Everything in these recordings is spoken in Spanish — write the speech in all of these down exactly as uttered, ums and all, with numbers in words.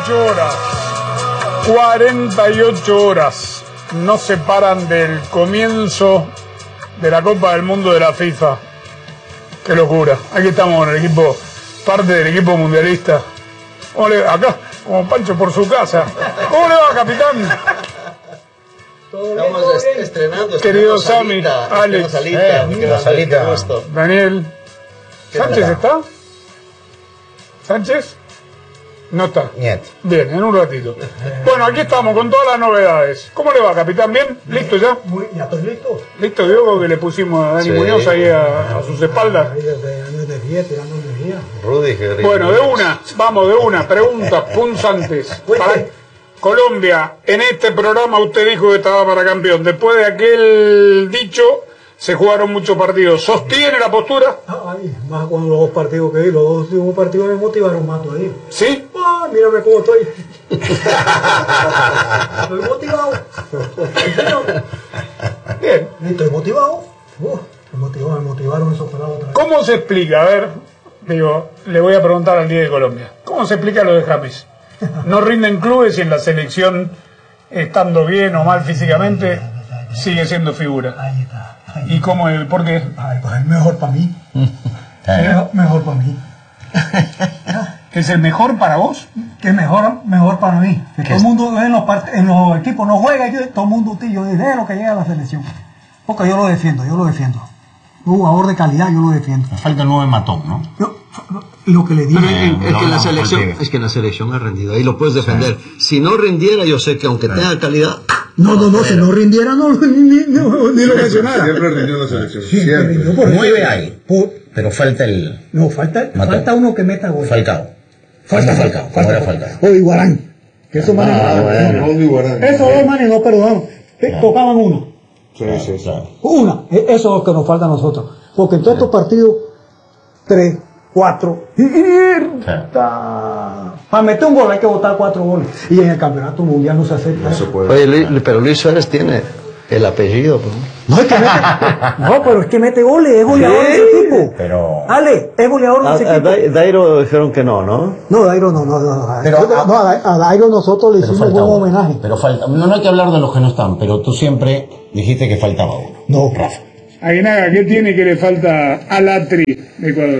ocho horas. cuarenta y ocho horas nos separan del comienzo de la Copa del Mundo de la FIFA. Qué locura. Aquí estamos con el equipo, parte del equipo mundialista. ¿Cómo le va? Acá, como Pancho por su casa. ¿Cómo le va, capitán? Estamos est estrenando. Querido Sammy, Alex, Salita, eh, Salita. Daniel. ¿Sánchez está? ¿Sánchez? No está. Niet. Bien, en un ratito. Bueno, aquí estamos con todas las novedades. ¿Cómo le va, capitán? ¿Bien? ¿Listo ya? Muy, ¿Ya estoy listo? ¿Listo, Diogo, que le pusimos a Dani Sí. Muñoz ahí a, a sus espaldas? Ahí desde años de día, tirando energía. Rudy, que Bueno, de una, vamos, de una. Preguntas punzantes. Para Colombia, en este programa usted dijo que estaba para campeón. Después de aquel dicho, se jugaron muchos partidos. ¿Sostiene la postura? Ay, más con los dos partidos que vi, los dos últimos partidos me motivaron más todavía. ¿Sí? Ah, mírame cómo estoy. Estoy motivado. Bien. Estoy motivado. Uh, me motivaron, me motivaron esos pelados otra vez. ¿Cómo se explica? A ver, digo, le voy a preguntar al diez de Colombia. ¿Cómo se explica lo de James? No rinden clubes y en la selección, estando bien o mal físicamente, sigue siendo figura. Ahí está. Ahí. ¿Y cómo es? ¿Por qué? Ay, pues es mejor para mí. Mejor, mejor para mí. ¿Es el mejor para vos? Que mejor, mejor para mí. Que todo el mundo en los, part en los equipos no juega, yo, todo el mundo, yo de lo que llega a la selección. Porque yo lo defiendo, yo lo defiendo. Un jugador de calidad, yo lo defiendo. Falta el nueve matón, ¿no? Yo, lo que le dije. Es, es, que la selección, no, es que la selección ha rendido, ahí lo puedes defender. Sí. Si no rindiera, yo sé que aunque sí. tenga calidad. No, no, no, si no rindiera, no, ni, ni, no, ni lo mencionara. Siempre rindió la selección. Siempre rindió por nueve hay. Por, pero falta el. No, falta, falta uno que meta gol. Falcao. Falta Falcao. Falta Falcao. O Iguarán. Que esos manes. Ah, bueno. no, esos dos manes no perdonaron. Ah. Tocaban uno. Sí, sí, sí. Una. Eso es lo que nos falta a nosotros. Porque en todos estos partidos, tres, cuatro. Para meter un gol hay que botar cuatro goles. Y en el campeonato mundial no se acepta. No se puede. Oye, Luis, pero Luis Suárez tiene el apellido. Pues. No, es que mete, no, pero es que mete goles, es goleador Sí, de ese equipo. Pero. Ale, es goleador de A, ese a equipo. Dai- Dairo dijeron que no, ¿no? No, Dairo no, no, no. no. Pero, no, no, a, a Dairo nosotros le Pero hicimos falta buen uno. homenaje. Pero falta. No, no hay que hablar de los que no están, pero tú siempre dijiste que faltaba uno. No, Rafa. Aguinaga, ¿qué tiene que le falta a la tri de Ecuador?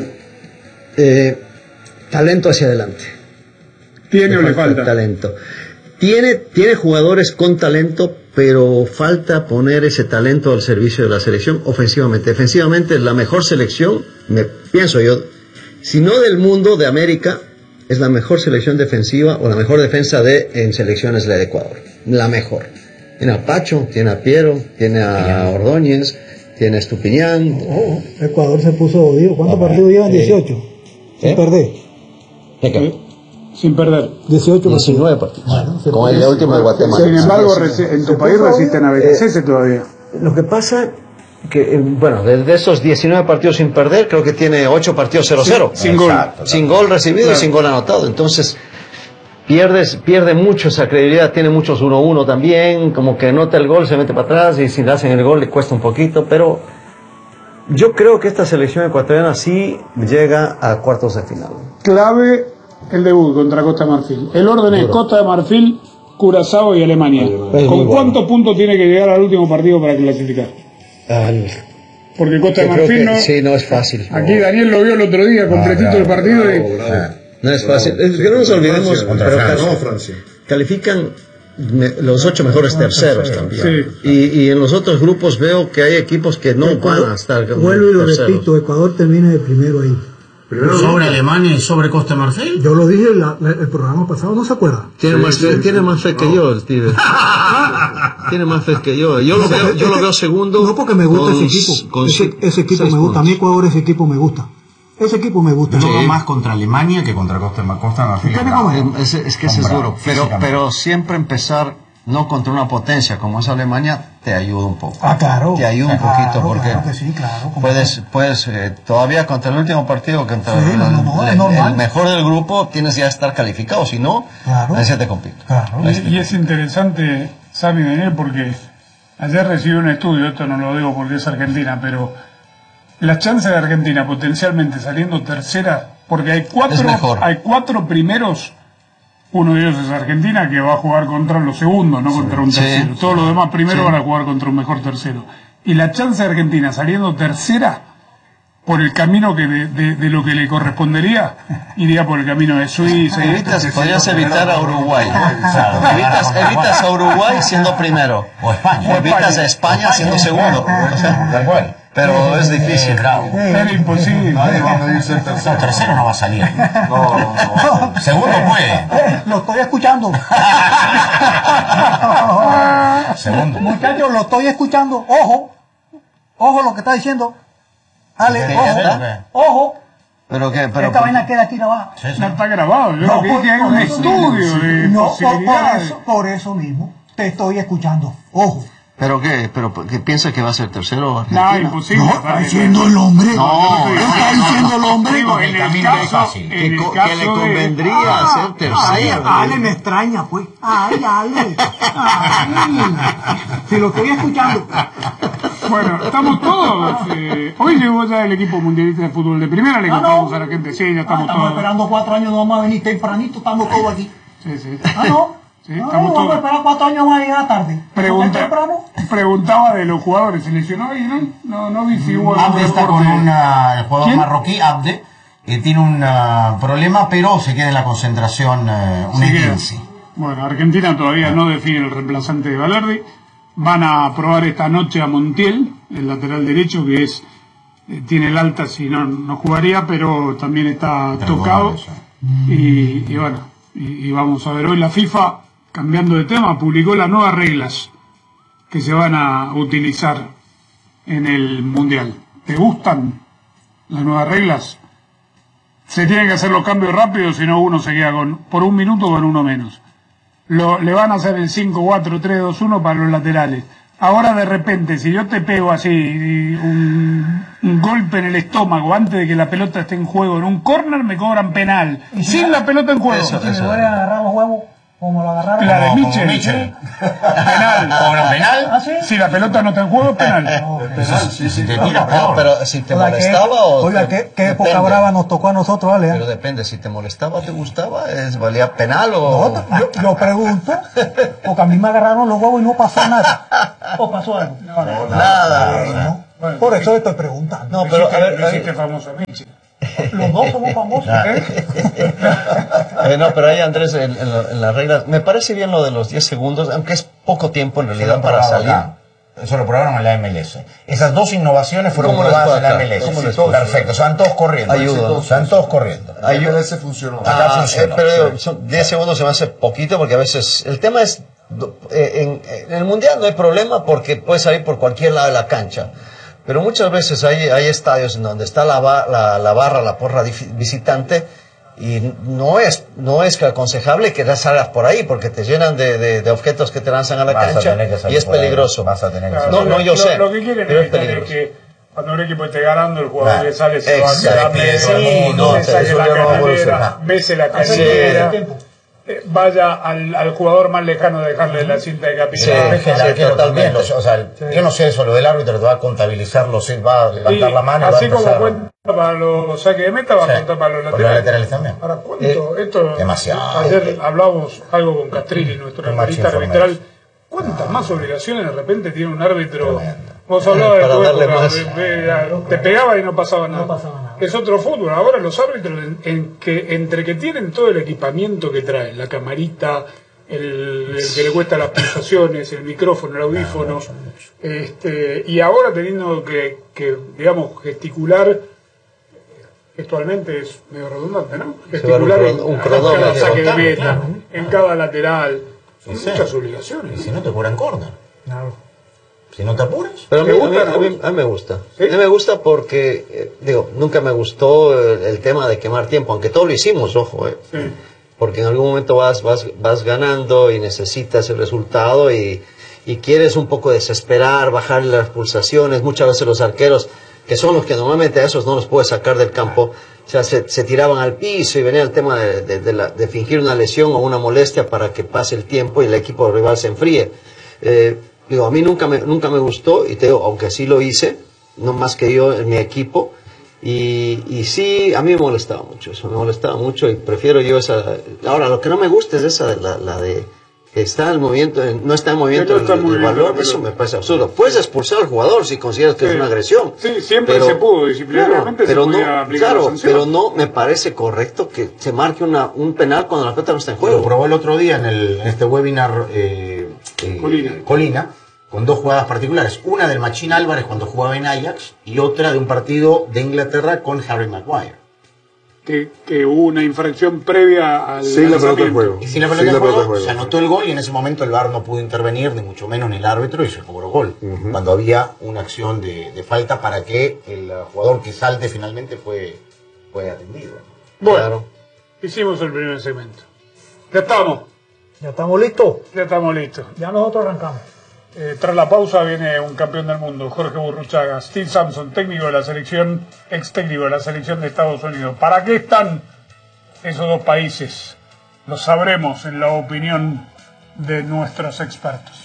Eh, talento hacia adelante. ¿Tiene o le falta? Talento. Tiene, tiene jugadores con talento, pero falta poner ese talento al servicio de la selección ofensivamente. Defensivamente, la mejor selección, me pienso yo, si no del mundo, de América, es la mejor selección defensiva o la mejor defensa de en selecciones la de Ecuador. La mejor. Tiene a Pacho, tiene a Piero, tiene a Ordóñez, tiene a Estupiñán. Oh, Ecuador se puso odio. ¿Cuántos partidos llevan? dieciocho. Sin ¿Eh? perder. ¿De qué? Sin perder. dieciocho diecinueve partidos. Bueno, se Con el de último de Guatemala. Sin embargo, Sí, sí, sí. resi- en tu Se país puso resisten a B K C S todavía. Lo que pasa que, eh, bueno, de, de esos diecinueve partidos sin perder, creo que tiene ocho partidos cero cero. Sin gol. Exacto. Sin gol recibido Claro. y sin gol anotado. Entonces, pierdes, pierde mucho esa credibilidad. Tiene muchos uno uno también. Como que anota el gol, se mete para atrás y si le hacen el gol le cuesta un poquito. Pero yo creo que esta selección ecuatoriana sí llega a cuartos de final. Clave el debut contra Costa de Marfil. El orden es Costa de Marfil, Curazao y Alemania. muy ¿Con bueno. cuántos puntos tiene que llegar al último partido para clasificar? Al- Porque Costa de yo creo Marfil que no... sí, no es fácil. Aquí Daniel lo vio el otro día, completito bravo, el partido. y... No es fácil. Es que no nos olvidemos, Francia, contra pero Francia. cali- No, Francia. califican me- los ocho mejores terceros también. Sí. Y, y en los otros grupos veo que hay equipos que no van a estar como Vuelvo y lo terceros. repito, Ecuador termina de primero ahí. Primero, ¿Sobre Alemania y sobre Costa de Marfil? Yo lo dije la, la, el programa pasado, ¿no se acuerda? Tiene, Sí, más, sí, fe, sí. tiene más fe que yo, el Tigre. Tiene más fe que yo. Yo lo veo, yo lo veo segundo. No, porque me gusta con- ese equipo. con Ese, si- ese equipo seis me gusta. A mí puntos. Ecuador ese equipo me gusta. Ese equipo me gusta. Yo veo más contra Alemania que contra Costa de Mar- Costa de Marfil. ¿Qué me come? Es, es que ese es duro. Pero, pero siempre empezar no contra una potencia como es Alemania te ayuda un poco. Ah, claro. Te ayuda un Claro, poquito porque claro que sí, claro. como- puedes, puedes eh, todavía contra el último partido, contra Sí, el, no, no, no, es el- normal. el mejor del grupo, tienes ya estar calificado. Si no, Claro. ahí se te complica. Claro. Y, y es interesante, Sammy Daniel, porque ayer recibí un estudio, esto no lo digo porque es Argentina, pero las chances de Argentina potencialmente saliendo tercera, porque hay Es cuatro, mejor. hay cuatro primeros Uno de ellos es Argentina, que va a jugar contra los segundos, no contra un tercero. Sí. Todos los demás primero Sí. van a jugar contra un mejor tercero. Y la chance de Argentina saliendo tercera, por el camino que de, de, de lo que le correspondería, iría por el camino de Suiza. Evitas, podrías evitar a Uruguay. Evitas, evitas a Uruguay siendo primero. O España. Evitas a España siendo segundo. O sea, Tal cual. pero es difícil. Bravo. Era imposible. Nadie va a medirse el No, tercero. tercero no va a salir. No, no. Segundo puede. Eh, lo estoy escuchando. Segundo. Muchachos, lo estoy escuchando. Ojo. Ojo lo que está diciendo. Ale, ¿Qué? ojo. ¿Qué? Ojo. ¿Pero qué? Pero, Esta vaina queda aquí grabada. Sí, sí. No está grabado. Yo No, creo por- que hay por un eso estudio mismo. de No, por, por posibilidades. eso, por eso mismo te estoy escuchando. Ojo. ¿Pero qué? ¿Pero qué piensa que va a ser tercero No, Argentina? imposible. No, está diciendo el hombre. No, ¿Qué está diciendo el hombre? Digo, en el el camino es caso, fácil. en Que, el co- caso que le de- convendría Ah, ser Ay, tercero. Ale me extraña, pues. Ay, Ale. Ay. Si lo estoy escuchando. Bueno, estamos todos. eh, hoy llegó ya el equipo mundialista de fútbol de primera, le Ah, contamos no. a la gente. Sí, ya Ah, estamos estamos todos. esperando cuatro años, no vamos a venir tempranito, estamos todos aquí. Sí, sí. Ah, no. Sí, no, estamos vamos a todos. esperar cuatro años más y llegar tarde. Pregunta, temprano? preguntaba de los jugadores, se lesionó y no, no, no vi si hubo algún Abde está reporte. con una, el jugador ¿Quién? marroquí, Abde, que tiene un ah, problema, pero se queda en la concentración eh, un Se queda. quince. Bueno, Argentina todavía no define el reemplazante de Valerde. Van a probar esta noche a Montiel, el lateral derecho, que es eh, tiene el alta, si no, no jugaría, pero también está Pero tocado. bueno, eso. Y, y bueno, y, y vamos a ver, hoy la FIFA, cambiando de tema, publicó las nuevas reglas que se van a utilizar en el Mundial. ¿Te gustan las nuevas reglas? Se tienen que hacer los cambios rápidos, si no uno se queda con por un minuto con uno menos. Lo, le van a hacer el cinco cuatro tres dos uno para los laterales. Ahora de repente, si yo te pego así un, un golpe en el estómago antes de que la pelota esté en juego en un córner, me cobran penal. Sin la pelota en juego. Eso, Si me vuelven a agarrar los huevos, como lo agarraron. La de Como- como Mitchell. Mitchell. Penal. ¿Cobra penal? ¿Ah, sí? Si la pelota no está en juego, es penal. Penal, sí, sí. Si te claro. tira, No, peor. pero si te Oiga, molestaba ¿qué, o... oiga, te- ¿qué, qué época depende. brava nos tocó a nosotros, Ale? Pero depende, si te molestaba, te gustaba, es, valía penal No, o... yo, yo pregunto, porque a mí me agarraron los huevos y no pasó nada. ¿O pasó algo? Nada. Ay, no. Por eso estoy preguntando. No, pero a ver, Lo a ver, hiciste famoso a Mitchell. Los dos somos famosos. eh, no, pero ahí Andrés, en, en la- en las reglas, me parece bien lo de los diez segundos, aunque es poco tiempo en Eso realidad lo para probaron salir. acá. Eso lo probaron en la M L S. Esas dos innovaciones fueron ¿Cómo les probadas fue en la acá? M L S. ¿Cómo les fue? Perfecto, se van todos corriendo. Ayuda. Se van todos corriendo. La M L S funcionó. Acá Ah, funcionó, eh, pero sí. digo, son diez segundos se me hace poquito porque a veces el tema es do- eh, en, en el mundial no hay problema porque puedes salir por cualquier lado de la cancha, pero muchas veces hay, hay estadios en donde está la, ba- la, la barra, la porra dif- visitante y no es no es que aconsejable que salgas por ahí porque te llenan de, de, de objetos que te lanzan a la Vas a cancha tener que salir y es por ahí. peligroso. Vas a tener que Claro, No, no, yo lo, sé, Lo que quieren pero es evitar es peligroso. que cuando un equipo esté ganando, el jugador Claro. que sale se va a Exacto. quedar medio, Sí, no, se saque eso la ya no va a poder carrera, ser. bese la Hace carrera, tiempo. eh, vaya al, al jugador más lejano de dejarle la cinta de capitán. Sí, Es que el sí, arquero también, totalmente. los- o sea, el- yo no sé eso, lo del árbitro te va a contabilizar los hits, va a levantar Y la mano y va a así como empezar. cuenta para los saques de meta, va a Sí, contar para los para los laterales. laterales también. Ahora, ¿cuánto? Esto, demasiado. Ayer hablábamos algo con Castrilli, nuestro Too much analista information. arbitral. ¿Cuántas más obligaciones de repente tiene un árbitro? Tremendo. Vos hablabas de Para tu darle época, más. de- de- te pegaba y no pasaba nada. No pasaba nada. Es otro fútbol. Ahora los árbitros, en, en que, entre que tienen todo el equipamiento que traen, la camarita, el, el que le cuesta las pulsaciones, el micrófono, el audífono, este, y ahora teniendo que, que, digamos, gesticular, gestualmente es medio redundante, ¿no? Gesticular un en, cron- un en cada cronómetro. saque de meta, Claro. en cada lateral. Son Sí. muchas Y obligaciones. si no te curan corner. Si no te apuras. Pero a mí, ¿Te a mí- gusta, a no? mí- a mí me gusta. ¿Sí? A mí me gusta porque, eh, digo, nunca me gustó el, el tema de quemar tiempo, aunque todo lo hicimos, ojo, eh. Sí. Porque en algún momento vas, vas, vas ganando y necesitas el resultado y, y quieres un poco desesperar, bajar las pulsaciones. Muchas veces los arqueros, que son los que normalmente a esos no los puedes sacar del campo, o sea, se, se tiraban al piso y venía el tema de, de- de la- de fingir una lesión o una molestia para que pase el tiempo y el equipo rival se enfríe. Eh, digo, a mí nunca me, nunca me gustó y te digo, aunque sí lo hice, no más que yo en mi equipo, Y, y sí, a mí me molestaba mucho eso, me molestaba mucho y prefiero yo esa... Ahora, lo que no me gusta es esa, la, la de que está el movimiento, no está en movimiento no el, el valor, eso me parece absurdo. Puedes expulsar al jugador si consideras que sí. es una agresión. Sí, siempre pero, se pudo, disciplinariamente claro, se podía no, aplicar claro, la sanción. pero no me parece correcto que se marque una, un penal cuando la pelota no está en juego. Lo probó el otro día en, el, en este webinar eh, eh, Colina. Colina, con dos jugadas particulares. Una del Machín Álvarez cuando jugaba en Ajax y otra de un partido de Inglaterra con Harry Maguire. Que, que hubo una infracción previa al sin la pelota en juego. Y sin la pelota en juego, se anotó el gol y en ese momento el V A R no pudo intervenir, ni mucho menos ni el árbitro, y se cobró gol. Uh-huh. Cuando había una acción de, de falta para que el jugador que salte finalmente fue, fue atendido. Bueno, claro. Hicimos el primer segmento. Ya estamos. ¿Ya estamos listos? Ya estamos listos. Ya nosotros arrancamos. Eh, tras la pausa viene un campeón del mundo, Jorge Burruchaga, Steve Sampson, técnico de la selección, ex técnico de la selección de Estados Unidos. ¿Para qué están esos dos países? Lo sabremos en la opinión de nuestros expertos.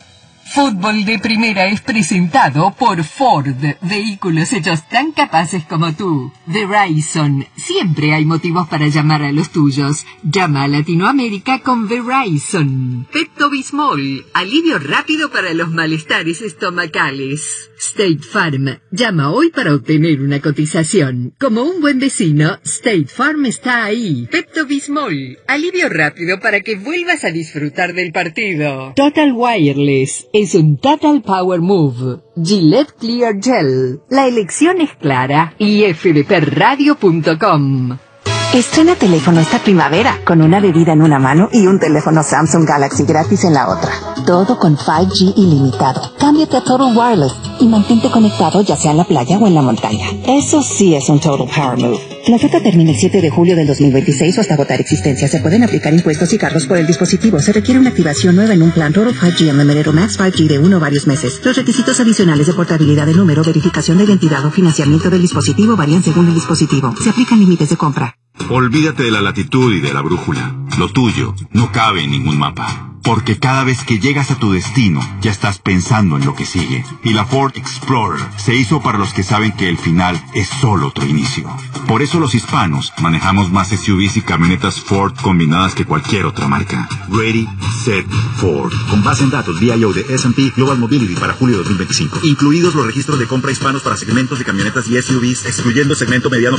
Fútbol de Primera es presentado por Ford, vehículos hechos tan capaces como tú. Verizon, siempre hay motivos para llamar a los tuyos. Llama a Latinoamérica con Verizon. Pepto-Bismol, alivio rápido para los malestares estomacales. State Farm, llama hoy para obtener una cotización. Como un buen vecino, State Farm está ahí. Pepto-Bismol, alivio rápido para que vuelvas a disfrutar del partido. Total Wireless, es un Total Power Move. Gillette Clear Gel. La elección es clara. y f d p radio punto com. Estrena teléfono esta primavera con una bebida en una mano y un teléfono Samsung Galaxy gratis en la otra. Todo con cinco G ilimitado. Cámbiate a Total Wireless y mantente conectado ya sea en la playa o en la montaña. Eso sí es un Total Power Move. La oferta termina el siete de julio del dos mil veintiséis o hasta agotar existencia. Se pueden aplicar impuestos y cargos por el dispositivo. Se requiere una activación nueva en un plan Total cinco G Unlimited o Max cinco G de uno o varios meses. Los requisitos adicionales de portabilidad de número, verificación de identidad o financiamiento del dispositivo varían según el dispositivo. Se aplican límites de compra. Olvídate de la latitud y de la brújula. Lo tuyo no cabe en ningún mapa. Porque cada vez que llegas a tu destino, ya estás pensando en lo que sigue. Y la Ford Explorer se hizo para los que saben que el final es solo otro inicio. Por eso los hispanos manejamos más S U Vs y camionetas Ford combinadas que cualquier otra marca. Ready, Set, Ford. Con base en datos V I O de S and P Global Mobility para julio de dos mil veinticinco. Incluidos los registros de compra hispanos para segmentos de camionetas y S U Vs, excluyendo segmento mediano